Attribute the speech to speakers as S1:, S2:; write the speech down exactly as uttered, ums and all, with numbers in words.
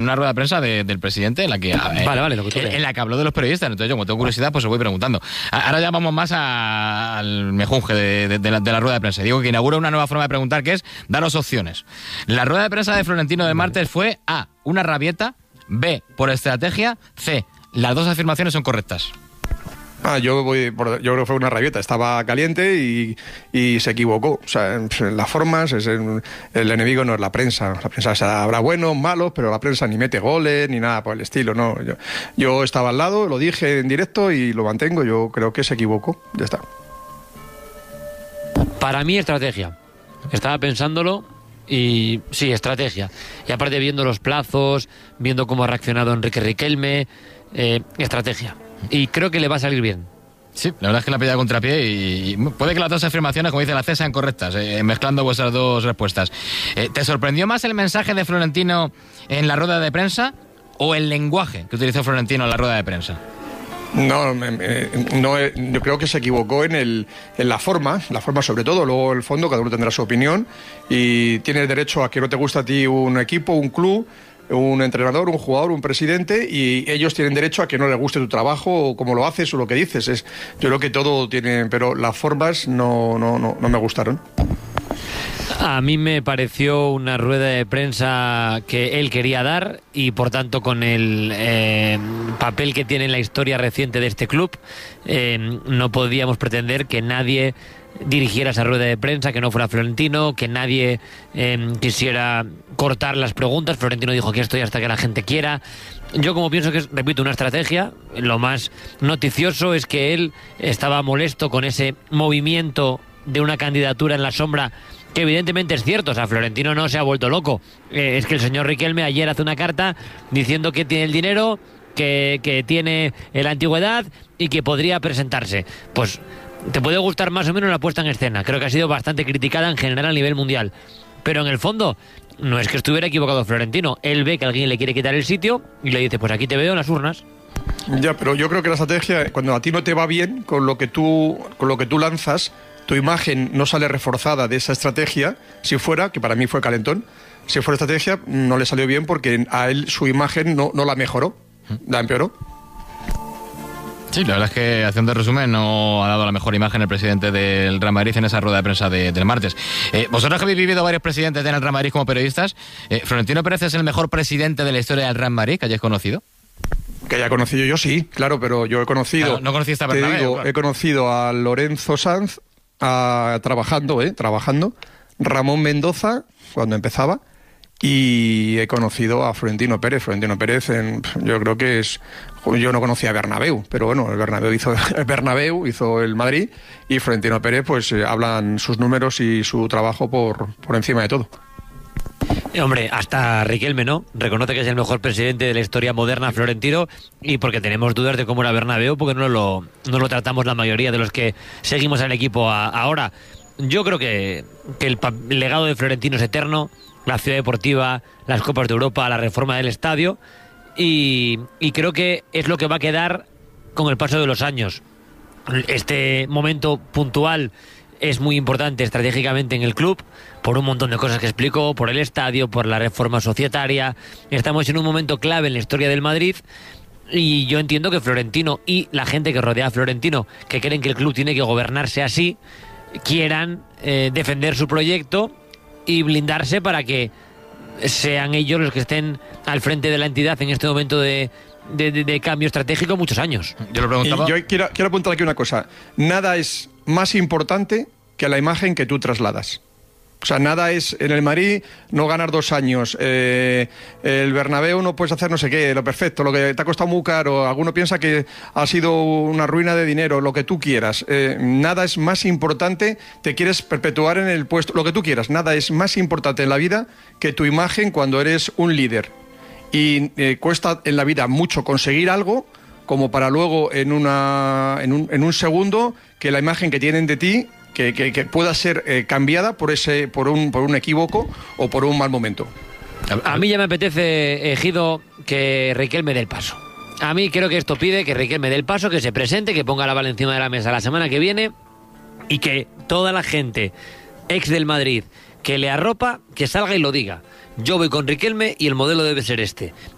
S1: una rueda de prensa de, del presidente en la que... Eh,
S2: vale, vale, lo que tú
S1: en, en la que habló de los periodistas. Entonces yo, como tengo curiosidad, pues os voy preguntando. Ahora ya vamos más a, al mejunje de, de, de, la, de la rueda de prensa. Digo que inaugura una nueva forma de preguntar, que es daros opciones. La rueda de prensa de Florentino del martes fue A, una rabieta, B, por estrategia, C, las dos afirmaciones son correctas.
S3: Ah, yo voy por, yo creo que fue una rabieta, estaba caliente y, y se equivocó. O sea, en, en las formas, es en, el enemigo no es la prensa. La prensa habrá buenos, malos, pero la prensa ni mete goles ni nada por el estilo, no. Yo, yo estaba al lado, lo dije en directo y lo mantengo. Yo creo que se equivocó. Ya está.
S2: Para mí, estrategia. Estaba pensándolo y sí, estrategia. Y aparte viendo los plazos, viendo cómo ha reaccionado Enrique Riquelme, eh, estrategia. Y creo que le va a salir bien.
S1: Sí, la verdad es que la ha pillado contrapié y, y puede que las dos afirmaciones, como dice la C, sean correctas, eh, mezclando vuestras dos respuestas. Eh, ¿Te sorprendió más el mensaje de Florentino en la rueda de prensa o el lenguaje que utilizó Florentino en la rueda de prensa?
S3: No, no, yo creo que se equivocó en, el, en la forma, la forma sobre todo, luego el fondo, cada uno tendrá su opinión y tienes derecho a que no te guste a ti un equipo, un club, un entrenador, un jugador, un presidente, y ellos tienen derecho a que no les guste tu trabajo o cómo lo haces o lo que dices. Es, yo creo que todo tiene, pero las formas no, no, no, no me gustaron.
S2: A mí me pareció una rueda de prensa que él quería dar y por tanto con el eh, papel que tiene en la historia reciente de este club eh, no podíamos pretender que nadie dirigiera esa rueda de prensa, que no fuera Florentino, que nadie eh, quisiera cortar las preguntas. Florentino dijo que estoy hasta que la gente quiera. Yo como pienso que es, repito, una estrategia. Lo más noticioso es que él estaba molesto con ese movimiento de una candidatura en la sombra, que evidentemente es cierto. O sea, Florentino no se ha vuelto loco. Eh, es que el señor Riquelme ayer hace una carta diciendo que tiene el dinero, que, que tiene la antigüedad y que podría presentarse. Pues te puede gustar más o menos la puesta en escena. Creo que ha sido bastante criticada en general a nivel mundial. Pero en el fondo, no es que estuviera equivocado Florentino. Él ve que alguien le quiere quitar el sitio y le dice, pues aquí te veo en las urnas.
S3: Ya, pero yo creo que la estrategia, cuando a ti no te va bien con lo que tú, con lo que tú lanzas, tu imagen no sale reforzada de esa estrategia. Si fuera, que para mí fue calentón, si fuera estrategia, no le salió bien porque a él su imagen no, no la mejoró, la empeoró.
S1: Sí, la verdad es que, haciendo resumen, no ha dado la mejor imagen el presidente del Real Madrid en esa rueda de prensa de, del martes. Eh, vosotros que habéis vivido varios presidentes del Real Madrid como periodistas, eh, ¿Florentino Pérez es el mejor presidente de la historia del Real Madrid que hayáis conocido?
S3: Que haya conocido yo, sí, claro, pero yo he conocido...
S1: Claro, no conociste a
S3: te
S1: Bernabéu,
S3: digo,
S1: claro.
S3: He conocido a Lorenzo Sanz a, trabajando, ¿eh? Trabajando, Ramón Mendoza, cuando empezaba, y he conocido a Florentino Pérez. Florentino Pérez, en, yo creo que es... Yo no conocía a Bernabéu, pero bueno, el Bernabéu hizo el Bernabéu, hizo el Madrid, y Florentino Pérez, pues eh, hablan sus números y su trabajo por, por encima de todo.
S2: Hombre, hasta Riquelme, ¿no? Reconoce que es el mejor presidente de la historia moderna, Florentino, y porque tenemos dudas de cómo era Bernabéu, porque no lo, no lo tratamos la mayoría de los que seguimos al equipo a, ahora. Yo creo que, que el, el legado de Florentino es eterno, la ciudad deportiva, las Copas de Europa, la reforma del estadio, y, y creo que es lo que va a quedar con el paso de los años. Este momento puntual es muy importante estratégicamente en el club, por un montón de cosas que explicó, por el estadio, por la reforma societaria. Estamos en un momento clave en la historia del Madrid y yo entiendo que Florentino y la gente que rodea a Florentino, que creen que el club tiene que gobernarse así, quieran eh, defender su proyecto y blindarse para que sean ellos los que estén al frente de la entidad en este momento de, de, de, de cambio estratégico muchos años.
S1: Yo lo preguntaba...
S3: Y yo quiero, quiero apuntar aquí una cosa. Nada es más importante que la imagen que tú trasladas. O sea, nada es, en el Madrid no ganar dos años, eh, el Bernabéu no puedes hacer no sé qué, lo perfecto, lo que te ha costado muy caro, alguno piensa que ha sido una ruina de dinero, lo que tú quieras. Eh, nada es más importante, te quieres perpetuar en el puesto, lo que tú quieras, nada es más importante en la vida que tu imagen cuando eres un líder. Y eh, cuesta en la vida mucho conseguir algo como para luego en, una, en, un, en un segundo que la imagen que tienen de ti Que, que, que pueda ser eh, cambiada por ese por un por un equívoco o por un mal momento.
S2: A mí ya me apetece, Ejido, que Riquelme dé el paso. A mí creo que esto pide que Riquelme dé el paso, que se presente, que ponga la bala encima de la mesa la semana que viene y que toda la gente ex del Madrid que le arropa, que salga y lo diga. Yo voy con Riquelme y el modelo debe ser este.